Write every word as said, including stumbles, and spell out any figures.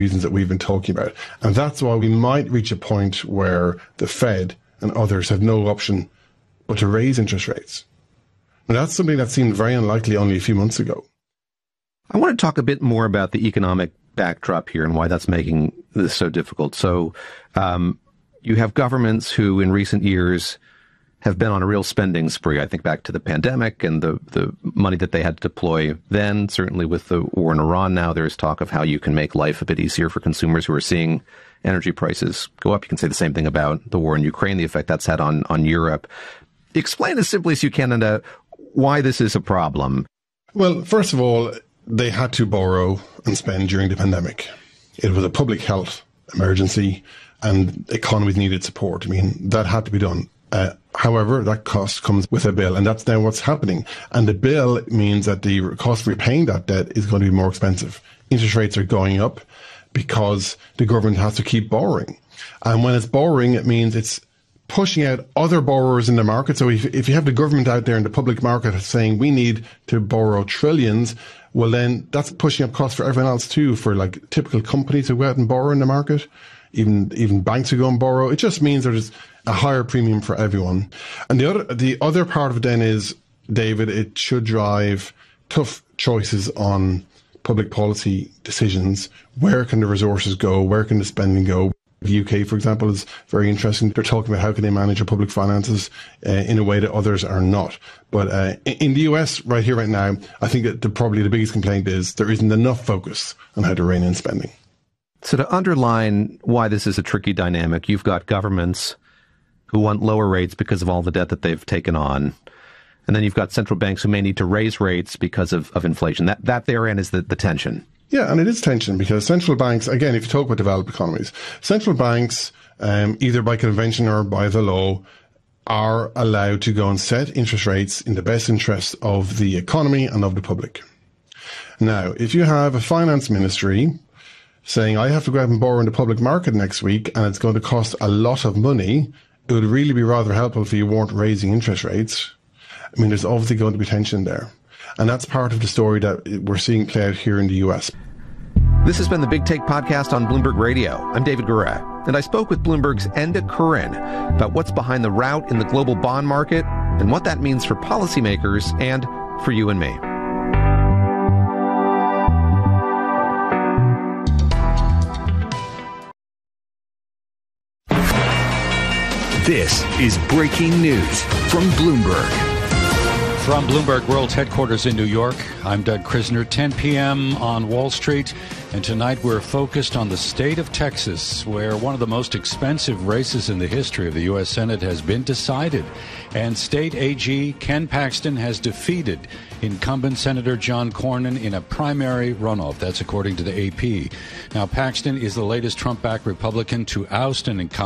reasons that we've been talking about. And that's why we might reach a point where the Fed and others have no option but to raise interest rates. And that's something that seemed very unlikely only a few months ago. I want to talk a bit more about the economic backdrop here and why that's making this so difficult. So um, you have governments who in recent years have been on a real spending spree. I think back to the pandemic and the, the money that they had to deploy then. Certainly with the war in Iran now, there's talk of how you can make life a bit easier for consumers who are seeing energy prices go up. You can say the same thing about the war in Ukraine, the effect that's had on, on Europe. Explain as simply as you can Linda, why this is a problem. Well, first of all, they had to borrow and spend during the pandemic. It was a public health emergency and economies needed support. I mean, that had to be done. Uh, however, that cost comes with a bill, and that's now what's happening. And the bill means that the cost of repaying that debt is going to be more expensive. Interest rates are going up because the government has to keep borrowing. And when it's borrowing, it means it's pushing out other borrowers in the market. So if, if you have the government out there in the public market saying we need to borrow trillions, well, then that's pushing up costs for everyone else too, for like typical companies who go out and borrow in the market, even even banks who go and borrow. It just means there's a higher premium for everyone. And the other the other part of it then is, David, it should drive tough choices on public policy decisions. Where can the resources go? Where can the spending go? The U K, for example, is very interesting. They're talking about how can they manage their public finances uh, in a way that others are not. But uh, in the U S, right here, right now, I think that the, probably the biggest complaint is there isn't enough focus on how to rein in spending. So to underline why this is a tricky dynamic, you've got governments who want lower rates because of all the debt that they've taken on. And then you've got central banks who may need to raise rates because of, of inflation. That that therein is the, the tension. Yeah, and it is tension because central banks, again, if you talk about developed economies, central banks, um, either by convention or by the law, are allowed to go and set interest rates in the best interest of the economy and of the public. Now, if you have a finance ministry saying, I have to go out and borrow in the public market next week and it's going to cost a lot of money, it would really be rather helpful if you weren't raising interest rates. I mean, there's obviously going to be tension there. And that's part of the story that we're seeing play out here in the U S. This has been the Big Take podcast on Bloomberg Radio. I'm David Gura, and I spoke with Bloomberg's Enda Curran about what's behind the rout in the global bond market and what that means for policymakers and for you and me. This is breaking news from Bloomberg. From Bloomberg World's headquarters in New York, I'm Doug Krisner, ten p.m. on Wall Street. And tonight we're focused on the state of Texas, where one of the most expensive races in the history of the U S. Senate has been decided. And State A G Ken Paxton has defeated incumbent Senator John Cornyn in a primary runoff. That's according to the A P. Now, Paxton is the latest Trump-backed Republican to oust an incumbent